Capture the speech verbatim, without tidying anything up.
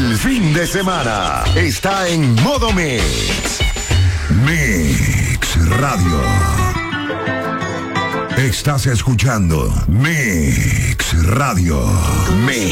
El fin de semana está en modo Mix. Mix Radio. Estás escuchando Mix Radio. Mix.